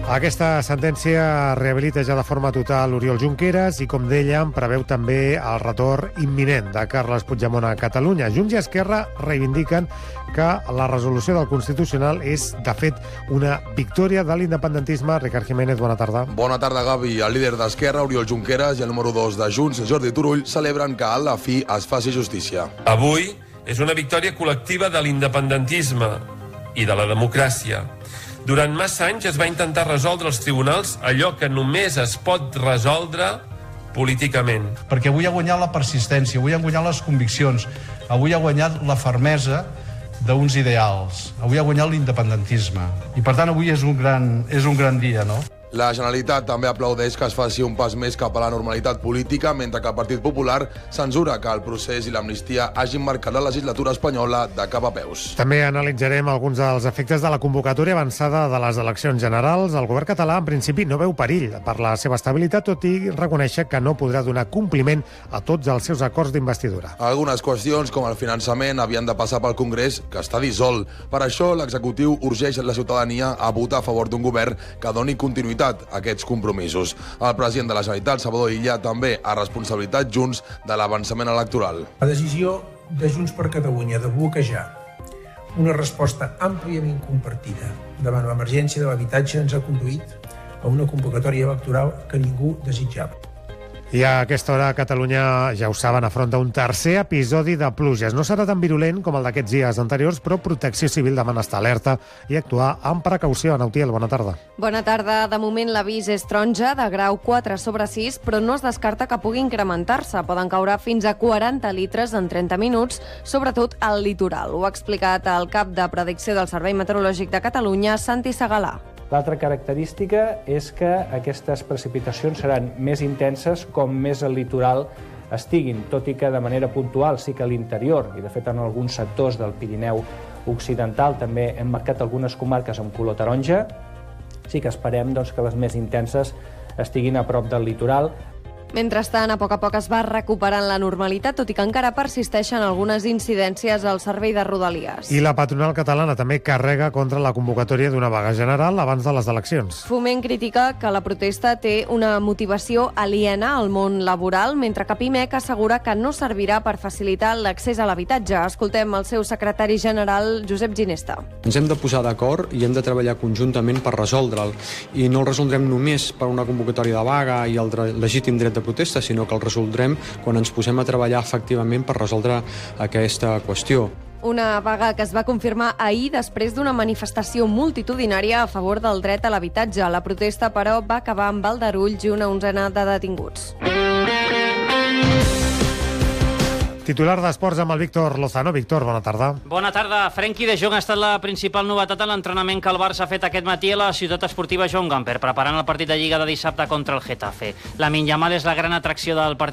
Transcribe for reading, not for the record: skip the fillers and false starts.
Aquesta sentència rehabilita ja de forma total Oriol Junqueras i, com dèiem, preveu també el retorn imminent de Carles Puigdemont a Catalunya. Junts i Esquerra reivindiquen que la resolució del Constitucional és, de fet, una victòria de l'independentisme. Ricard Jiménez, bona tarda. Bona tarda, Gavi. El líder d'Esquerra, Oriol Junqueras, i el número 2 de Junts, Jordi Turull, celebren que a la fi es faci justícia. Avui és una victòria col·lectiva de l'independentisme i de la democràcia. Durant massa anys es va intentar resoldre als tribunals allò que només es pot resoldre políticament. Perquè avui ha guanyat la persistència, avui han guanyat les conviccions, avui ha guanyat la fermesa d'uns ideals, avui ha guanyat l'independentisme. I per tant avui és un gran dia, no? La Generalitat també aplaudeix que es faci un pas més cap a la normalitat política, mentre que el Partit Popular censura que el procés i l'amnistia hagin marcat la legislatura espanyola de cap a peus. També analitzarem alguns dels efectes de la convocatòria avançada de les eleccions generals. El govern català, en principi, no veu perill per la seva estabilitat, tot i reconèixer que no podrà donar compliment a tots els seus acords d'investidura. Algunes qüestions, com el finançament, havien de passar pel Congrés, que està dissolt. Per això, l'executiu urgeix la ciutadania a votar a favor d'un govern que doni continuïtat a aquests compromisos. El president de la Generalitat, Salvador Illa, també ha responsabilitat Junts de l'avançament electoral. La decisió de Junts per Catalunya de bloquejar una resposta àmpliament compartida davant l'emergència de l'habitatge ens ha conduït a una convocatòria electoral que ningú desitjava. I a aquesta hora Catalunya, ja ho saben, afronta un tercer episodi de pluges. No serà tan virulent com el d'aquests dies anteriors, però Protecció Civil demana estar alerta i actuar amb precaució. Nautiel, bona tarda. Bona tarda. De moment l'avís és taronja de grau 4/6, però no es descarta que pugui incrementar-se. Poden caure fins a 40 litres en 30 minuts, sobretot al litoral. Ho ha explicat el cap de predicció del Servei Meteorològic de Catalunya, Santi Segalà. L'altra característica és que aquestes precipitacions seran més intenses com més al litoral estiguin, tot i que de manera puntual sí que a l'interior, i de fet en alguns sectors del Pirineu Occidental també hem marcat algunes comarques amb color taronja, sí que esperem que les més intenses estiguin a prop del litoral. Mentrestant, a poc es va recuperant la normalitat, tot i que encara persisteixen algunes incidències al servei de Rodalies. I la patronal catalana també carrega contra la convocatòria d'una vaga general abans de les eleccions. Foment critica que la protesta té una motivació aliena al món laboral, mentre que Pimec assegura que no servirà per facilitar l'accés a l'habitatge. Escoltem el seu secretari general, Josep Ginesta. Ens hem de posar d'acord i hem de treballar conjuntament per resoldre'l. I no el resoldrem només per una convocatòria de vaga i el legítim dret de protesta, sinó que el resoldrem quan ens posem a treballar efectivament per resoldre aquesta qüestió. Una vaga que es va confirmar ahir després d'una manifestació multitudinària a favor del dret a l'habitatge. La protesta, però, va acabar amb aldarulls i una onzena de detinguts. Titular d'Esports amb el Víctor Lozano. Víctor, bona tarda. Bona tarda. Frenkie de Jong ha estat la principal novetat en l'entrenament que el Barça ha fet aquest matí a la ciutat esportiva Joan Gamper, preparant el partit de Lliga de dissabte contra el Getafe. Lamine Yamal és la gran atracció del partit